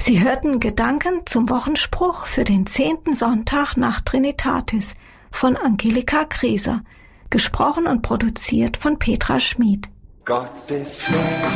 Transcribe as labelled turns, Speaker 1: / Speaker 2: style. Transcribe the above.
Speaker 1: Sie hörten Gedanken zum Wochenspruch für den 10. Sonntag nach Trinitatis von Angelika Grieser, gesprochen und produziert von Petra Schmid.
Speaker 2: Gott ist